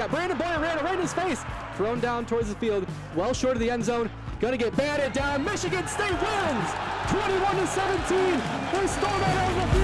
got Brandon Boyer right in his face. Thrown down towards the field, well short of the end zone. Gonna get batted down. Michigan State wins 21-17. They storm out of the field.